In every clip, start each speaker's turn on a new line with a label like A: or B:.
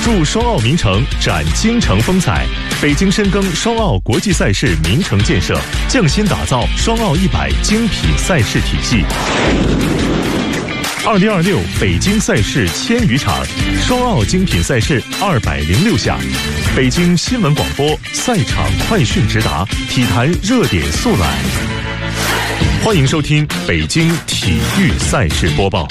A: 筑双奥名城，展京城风采。北京深耕双奥国际赛事名城建设，匠心打造双奥100精品赛事体系。2026北京赛事1000余场，双奥精品赛事206项。北京新闻广播赛场快讯直达，体坛热点速览。欢迎收听北京体育赛事播报。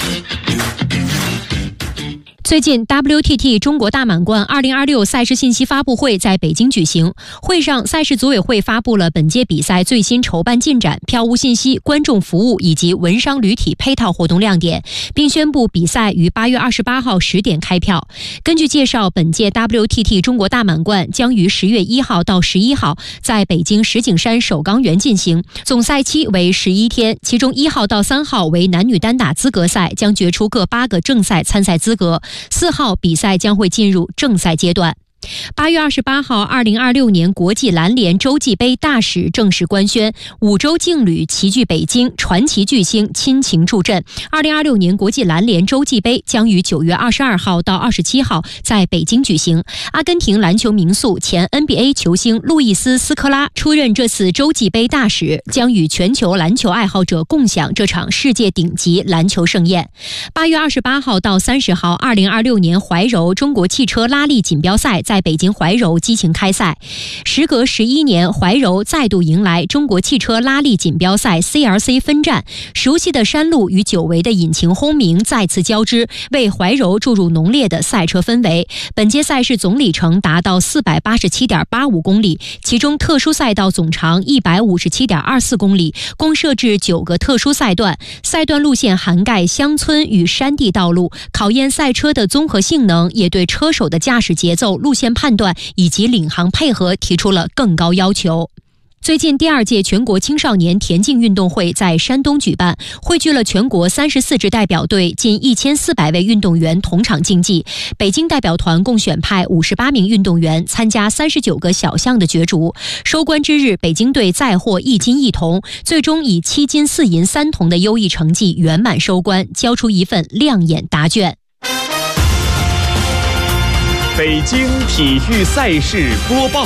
B: 最近 WTT 中国大满贯2026赛事信息发布会在北京举行，会上赛事组委会发布了本届比赛最新筹办进展、票务信息、观众服务以及文商旅体配套活动亮点，并宣布比赛于8月28号10点开票。根据介绍，本届 WTT 中国大满贯将于10月1号到11号在北京石景山首钢园进行，总赛期为11天，其中1号到3号为男女单打资格赛，将决出各8个正赛参赛资格。4号比赛将会进入正赛阶段。8月28号，2026年国际篮联洲际杯大使正式官宣，5洲劲旅齐聚北京，传奇巨星亲情助阵。2026年国际篮联洲际杯将于9月22号到27号在北京举行。阿根廷篮球名宿、前 NBA 球星路易斯·斯科拉出任这次洲际杯大使，将与全球篮球爱好者共享这场世界顶级篮球盛宴。8月28号到30号，2026年怀柔中国汽车拉力锦标赛在北京怀柔激情开赛。时隔11年，怀柔再度迎来中国汽车拉力锦标赛 CLC 分站，熟悉的山路与久违的引擎轰鸣再次交织，为怀柔注入浓烈的赛车氛围。本届赛事总里程达到 487.85 公里，其中特殊赛道总长 157.24 公里，共设置9个特殊赛段，赛段路线涵盖乡村与山地道路，考验赛车的综合性能，也对车手的驾驶节奏、路线判断以及领航配合提出了更高要求。最近第2届全国青少年田径运动会在山东举办，汇聚了全国34支代表队近1400位运动员同场竞技。北京代表团共选派58名运动员参加39个小项的角逐。收官之日，北京队再获1金1铜，最终以7金4银3铜的优异成绩圆满收官，交出一份亮眼答卷。
A: 北京体育赛事播报。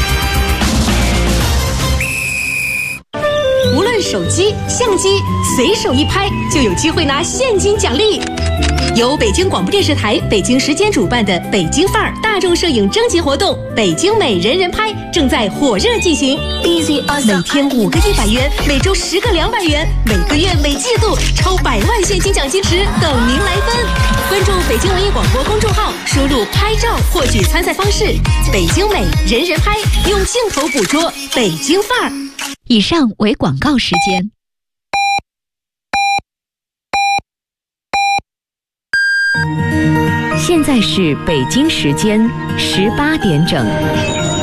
C: 无论手机、相机，随手一拍就有机会拿现金奖励。由北京广播电视台北京时间主办的北京范儿大众摄影征集活动“北京美人人拍”正在火热进行。每天5个100元，每周10个200元，每个月每季度超100万现金奖金池等您来分。关注北京文艺广播公众号，输入拍照获取参赛方式。北京美人人拍，用镜头捕捉北京范儿。
B: 以上为广告时间。现在是北京时间18点整。